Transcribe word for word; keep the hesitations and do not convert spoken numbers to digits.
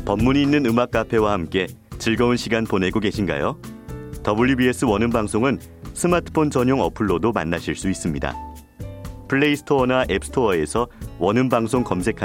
법문이 있는 음악 카페와 함께 즐거운 시간 보내고 계신가요? 더블유비에스 원음방송은 스마트폰 전용 어플로도 만나실 수 있습니다. 플레이스토어나 앱스토어에서 원음방송 검색하시면